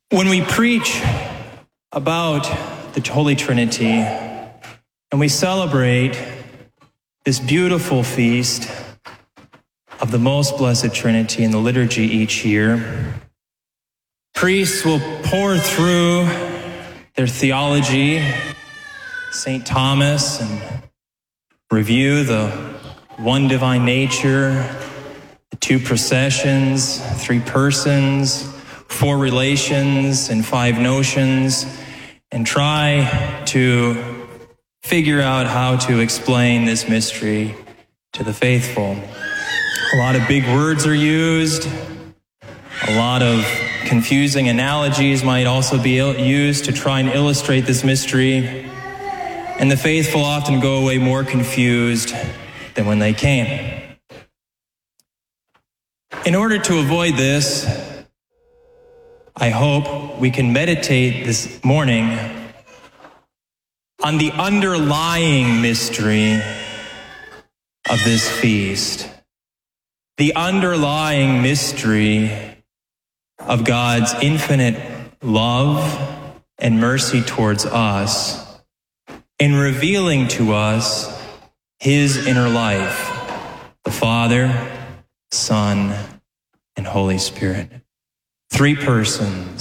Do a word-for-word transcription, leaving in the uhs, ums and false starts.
When we preach about the Holy Trinity and we celebrate this beautiful feast of the Most Blessed Trinity in the liturgy each year, priests will pour through their theology, Saint Thomas, and review the one divine nature, the two processions, three persons, four relations, and five notions, and try to figure out how to explain this mystery to the faithful. A lot of big words are used. A lot of confusing analogies might also be used to try and illustrate this mystery. And the faithful often go away more confused than when they came. In order to avoid this, I hope we can meditate this morning on the underlying mystery of this feast. The underlying mystery of God's infinite love and mercy towards us in revealing to us His inner life, the Father, Son, and Holy Spirit. Three persons.